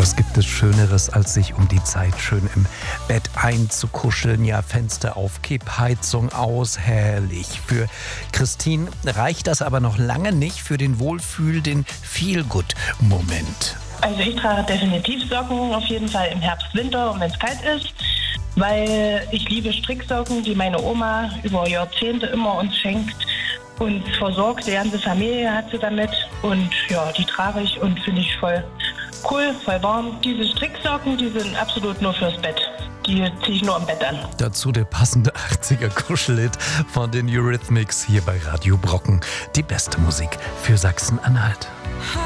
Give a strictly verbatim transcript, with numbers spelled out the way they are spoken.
Was gibt es Schöneres, als sich um die Zeit schön im Bett einzukuscheln? Ja, Fenster auf, Kipp, Heizung aus, herrlich. Für Christine reicht das aber noch lange nicht für den Wohlfühl, den Feel-Good-Moment. Also ich trage definitiv Socken, auf jeden Fall im Herbst, Winter und wenn es kalt ist, weil ich liebe Stricksocken, die meine Oma über Jahrzehnte immer uns schenkt und versorgt. Die ganze Familie hat sie damit und ja, die trage ich und finde ich voll cool, voll warm. Diese Stricksocken, die sind absolut nur fürs Bett. Die ziehe ich nur am Bett an. Dazu der passende achtziger-Kuschelhit von den Eurythmics hier bei Radio Brocken. Die beste Musik für Sachsen-Anhalt.